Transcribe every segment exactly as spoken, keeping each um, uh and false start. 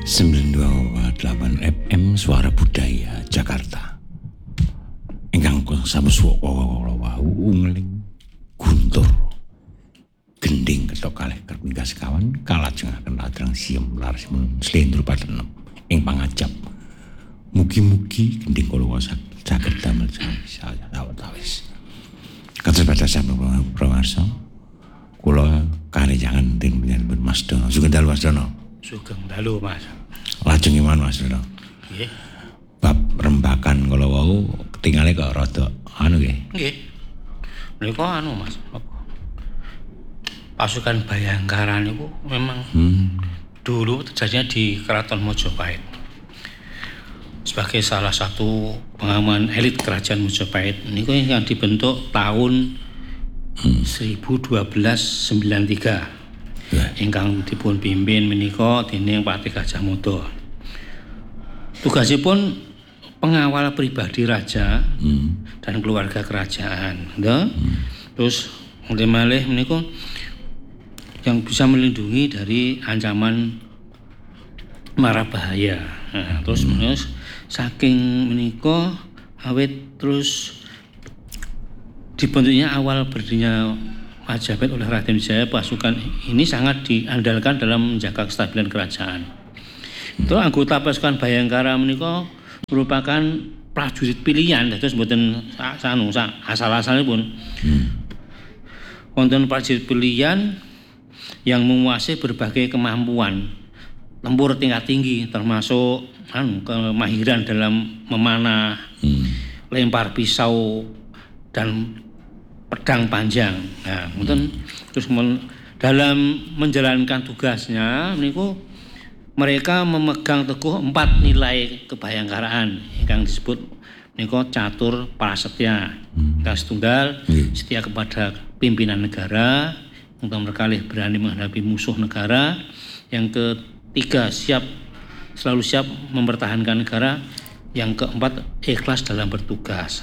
sembilan dua delapan F M Suara Budaya Jakarta. Ingkang samuswa wau ungling guntur gending ketok kalih kerping sekawan kalajengaken ladrang siem laras mun slendro patenem ing pangajap. Mugi-mugi gending kula saged damel sawetawis. Kados batasan prawarsa kula karejangan den panjenengan Mas Dono. Sugeng dalu Mas Dono. Sugeng dalu Mas. Lajeng iman Mas Dono. Nggih. Bab rembakan kala wau ketingale kok rada anu nggih. Nggih. Menika anu Mas, apa? Pasukan Bayangkara niku memang hmm. dulu terjadinya di Keraton Mojopahit. Sebagai salah satu pengaman elit kerajaan Mojopahit niku yang dibentuk tahun hmm. seribu dua ratus sembilan puluh tiga. Ya. Ingkang dipun pimpin menika dening Patih Gajah Mada. Tugasipun pengawal pribadi raja hmm. dan keluarga kerajaan, hmm. Terus mulai malih menika yang bisa melindungi dari ancaman mara bahaya. Nah, terus hmm. menika saking menika awet terus dibentuknya awal berdirinya Majapahit oleh Raden Wijaya, pasukan ini sangat diandalkan dalam menjaga kestabilan kerajaan. Itu anggota pasukan Bayangkara menika merupakan prajurit pilihan, terus mboten sanu asal-asalipun. Hmm. Wonten prajurit pilihan yang menguasai berbagai kemampuan tempur tingkat tinggi, termasuk anu kemahiran dalam memanah, hmm. lempar pisau dan pedang panjang. Nah, kemudian hmm. terus men, dalam menjalankan tugasnya niku mereka memegang teguh empat nilai kebayangkaraan yang disebut niku catur prasetya. Hmm. Yang setunggal hmm. setia kepada pimpinan negara, yang berkali berani menghadapi musuh negara, yang ketiga siap selalu siap mempertahankan negara, yang keempat ikhlas dalam bertugas.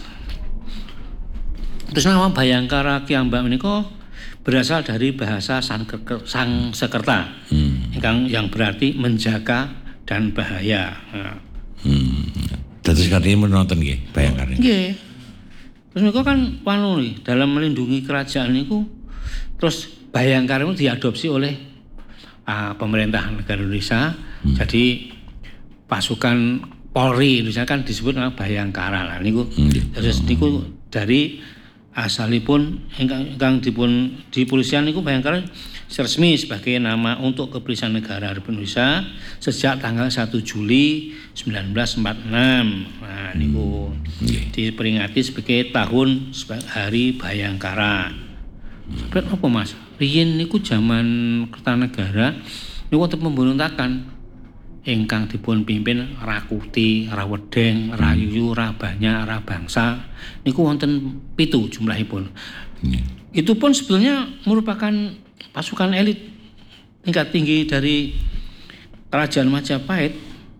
Terus nama Bayangkara Kiambak menika berasal dari bahasa Sangsekerta, hmm. yang, yang berarti menjaga dan bahaya. Nah. Hmm. Terus katanya menonton nggih Bayangkara. Nggih. Terus menika kan panu nih dalam melindungi kerajaan niku, terus Bayangkara itu diadopsi oleh uh, pemerintah negara Indonesia. Hmm. Jadi pasukan Polri Indonesia kan disebut nama Bayangkara lah niku. Hmm. Terus niku dari asalipun ingkang dipun di polisian niku Bayangkara resmi sebagai nama untuk kepolisian negara Republik Indonesia sejak tanggal satu Juli seribu sembilan ratus empat puluh enam. Nah niku hmm. diperingati sebagai tahun Hari Bayangkara. Berarti apa Mas? Riyen niku zaman Kertanegara niku wonten pemberontakan ingkang dipun pimpin Rakuti, Rawedeng, Rayuyu, Rabanya, Rabangsa niku wonten pitu jumlahipun. Hmm. Itu pun sebenarnya merupakan pasukan elit tingkat tinggi dari Kerajaan Majapahit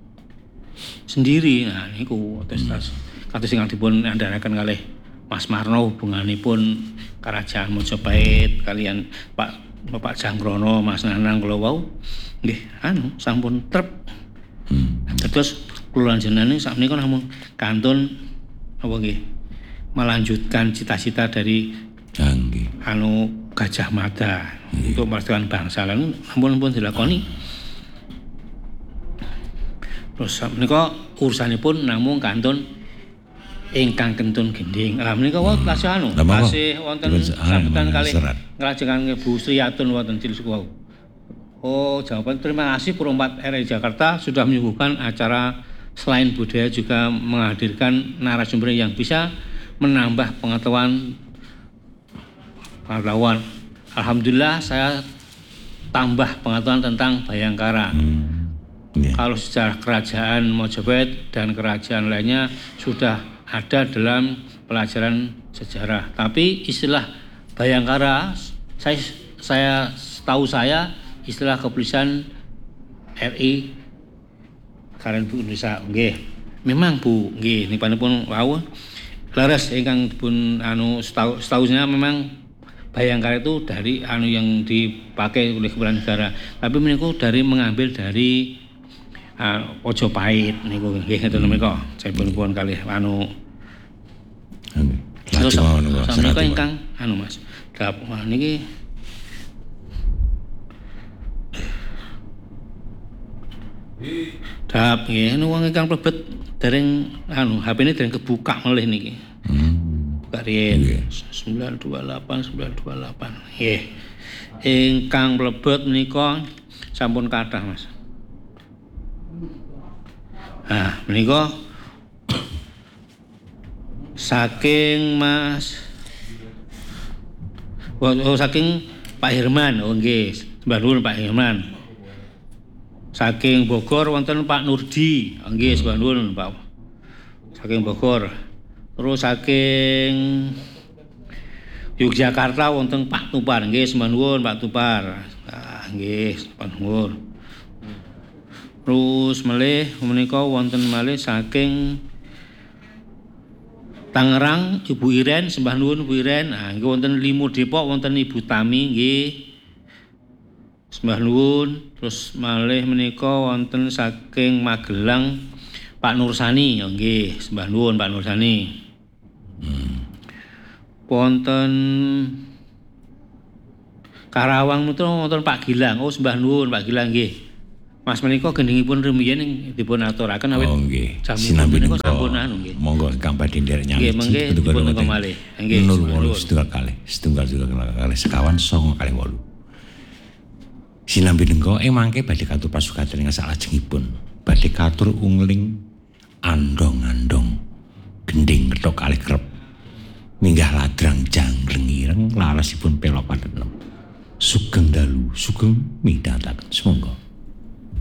sendiri. Nah niku terus hmm. kados ingkang dipun andharaken kalih Mas Marno hubunganipun Kerajaan Majapahit kalian Pak Bapak Janggrono, Mas Nanang kula wau nggih anu sampun trep. Hmm. Terus kula jenengan sakmenika namung kantun apa nggih melanjutkan cita-cita dari nggih anu Gajah Mada hmm. untuk persatuan bangsa lan ampun-ampun dilakoni. Terus menika urusanipun namung kantun ingkang kentun gending. Lah menika wau tasih anu tasih wonten sambutan kalih nglajengaken Bu Sriyatun wonten Cilik wau. Oh, jawaban terima kasih Pro empat R I Jakarta sudah menyuguhkan acara selain budaya juga menghadirkan narasumber yang bisa menambah pengetahuan pengetahuan. Alhamdulillah saya tambah pengetahuan tentang Bayangkara. Hmm. Yeah. Kalau sejarah kerajaan Majapahit dan kerajaan lainnya sudah ada dalam pelajaran sejarah. Tapi istilah Bayangkara saya saya tahu saya istilah kepolisian R I Karen Bu Indonesia nggih. Memang Bu nggih nipanipun wau leres ingkang pun anu setahu setahunya memang Bayangkara itu dari anu yang dipakai oleh kepala negara. Tapi menika dari mengambil dari uh, Ojo Pait niku nggih ngeten menika sampun kalih anu. Nggih. Terus Lajeng ngono kok. menika ingkang anu Mas. Dap wah niki Dap nggih nu wong ingkang mlebet dereng anu H P-ne dereng kebuka malih niki. Hmm. Buka riyen sembilan dua delapan sembilan dua delapan. Nggih. Ingkang mlebet menika sampun kathah Mas. Nah, menika saking Mas oh, saking Pak Herman, oh nggih, sembah nuwun Pak Herman. Saking Bogor wonten Pak Nurdi, oh nggih sembah nuwun Pak. Saking Bogor. Terus saking Yogyakarta wonten Pak Tupar, nggih sembah nuwun Pak Tupar. Ah nggih, sembah nuwun. Terus malih menika wonten malih saking Tangerang Ibu Iren, sembah nuwun Ibu Iren. Ah nggih wonten Limo Depok wonten Ibu Tami nggih. Sembah nuwun. Terus malih menika wonten saking Magelang Pak Nursani, oh nggih sembah nuwun Pak Nursani. Hmm. Wonten Karawang menika wonten Pak Gilang, oh sembah nuwun Pak Gilang nggih. Mas menika gendhingipun rumiyin dipun aturaken awit oh nggih sinambi menika sampun anu nggih. Monggo Kang badhe nderek nyami. Nggih mengke dipun engko malih. Nggih. Nuwun setunggal kalih, setunggal juga kalih sekawan songo kalih wolu. Sinambi menika ing mangke badhe katur pasukan ing salajengipun. Badhe katur ungling andong-andong gending kethok kalih kerep. Minggah ladrang jangreng ireng larasipun pelok padenem. Sugeng dalu, sugeng midhataken. Semonggo.